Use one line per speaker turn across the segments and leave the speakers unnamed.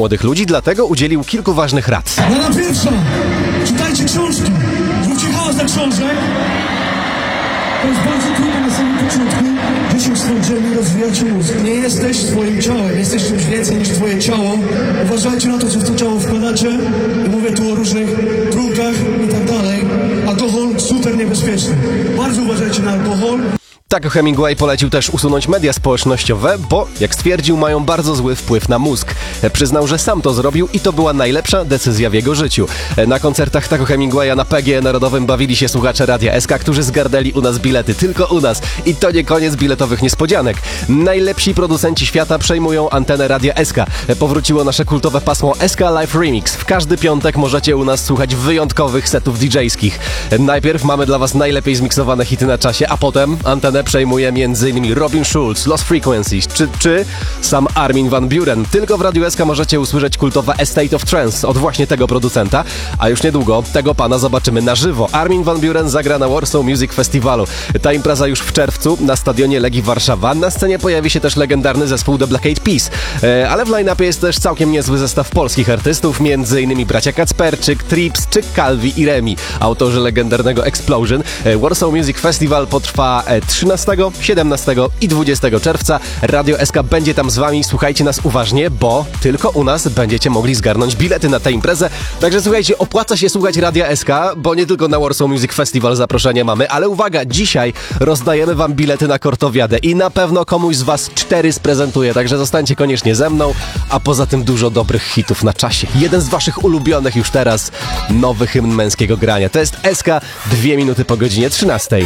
młodych ludzi, dlatego udzielił kilku ważnych rad.
Rada pierwsza. Czytajcie książki. Zróbcie hałas dla książek. To jest bardzo trudne na samym początku. 10 stron dziennie rozwijacie mózg. Nie jesteś swoim ciałem, jesteś czymś więcej niż twoje ciało. Uważajcie na to, co w to ciało wkładacie. I mówię tu o różnych drugach i tak dalej. Alkohol super niebezpieczny. Bardzo uważajcie na alkohol.
Tak Hemingway polecił też usunąć media społecznościowe, bo, jak stwierdził, mają bardzo zły wpływ na mózg. Przyznał, że sam to zrobił i to była najlepsza decyzja w jego życiu. Na koncertach Taco Hemingwaya na PGE Narodowym bawili się słuchacze Radia SK, którzy zgarnęli u nas bilety, tylko u nas. I to nie koniec biletowych niespodzianek. Najlepsi producenci świata przejmują antenę Radia SK. Powróciło nasze kultowe pasmo SK Live Remix. W każdy piątek możecie u nas słuchać wyjątkowych setów DJ-skich. Najpierw mamy dla was najlepiej zmiksowane hity na czasie, a potem antenę przejmuje m.in. Robin Schulz, Lost Frequencies czy sam Armin van Buuren. Tylko w Radiu SK możecie usłyszeć kultowe A State of Trance od właśnie tego producenta, a już niedługo tego pana zobaczymy na żywo. Armin van Buuren zagra na Warsaw Music Festivalu. Ta impreza już w czerwcu na stadionie Legii Warszawa. Na scenie pojawi się też legendarny zespół The Black Eyed Peas. Ale w line-upie jest też całkiem niezły zestaw polskich artystów, m.in. bracia Kacperczyk, Trips czy Calvi i Remi, autorzy legendarnego Explosion. Warsaw Music Festival potrwa 13, 17 i 20 czerwca. Radio SK będzie tam z wami. Słuchajcie nas uważnie, bo tylko u nas będziecie mogli zgarnąć bilety na tę imprezę. Także słuchajcie, opłaca się słuchać Radia SK, bo nie tylko na Warsaw Music Festival zaproszenie mamy, ale uwaga, dzisiaj rozdajemy wam bilety na Kortowiadę i na pewno komuś z was 4 sprezentuję, także zostańcie koniecznie ze mną, a poza tym dużo dobrych hitów na czasie. Jeden z waszych ulubionych już teraz, nowy hymn męskiego grania. To jest SK, 2 minuty po godzinie 13.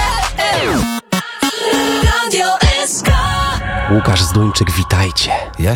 Radio SK. Łukasz Zduńczyk, witajcie.